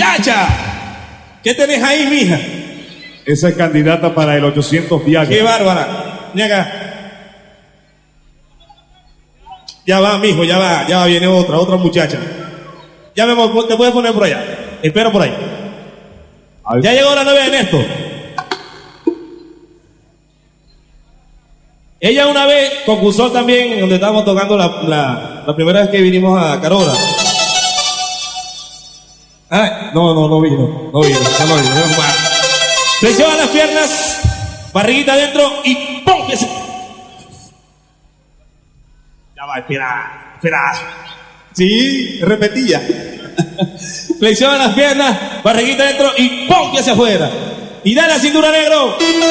Muchacha, ¿qué tenés ahí, mija? Esa es candidata para el 800 diarios. Qué bárbara. Ven acá. Ya va, mijo, ya va, viene otra muchacha. Ya me te puedes poner por allá. Espero por ahí. Ya llegó la novia de Néstor. Ella una vez concursó también donde estábamos tocando la primera vez que vinimos a Carola. Ay, no vino. Flexiona las piernas, barriguita adentro y ¡pum! Ya va, espera. Sí, repetía. Flexiona las piernas, barriguita adentro y ¡pum! Hacia afuera. Y da la cintura, negro.